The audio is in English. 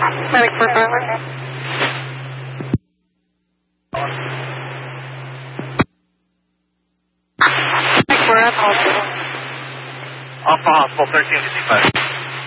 Medic for Tyler. We're at hospital. Alpha Hospital 1355.